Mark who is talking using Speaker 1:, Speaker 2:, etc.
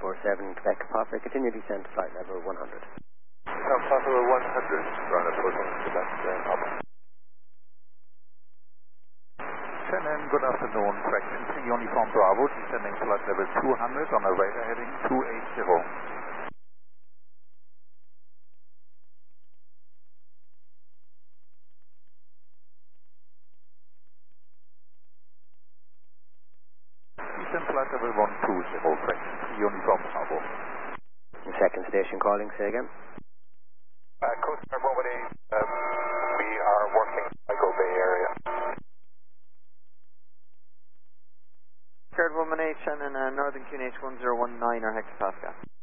Speaker 1: 347 Quebec Papa, continue descent to flight level 100.
Speaker 2: Papa 100, Ryanair 41 Quebec Papa.
Speaker 3: Shannon, good afternoon. Fraction 3 Uniform Bravo, descending flight level 200 on a radar heading 280. Descend flight level 120, fraction 3 Uniform Bravo.
Speaker 1: Second station calling, say again.
Speaker 2: Coast Guard 118, we are working Michael Bay area.
Speaker 4: Guard 118, Shannon, Northern QNH 1019 or hectopascal.